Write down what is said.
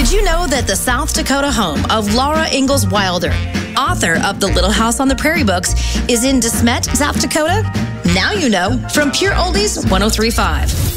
Did you know that the South Dakota home of Laura Ingalls Wilder, author of the Little House on the Prairie books, is in De Smet, South Dakota? Now you know from Pure Oldies 103.5.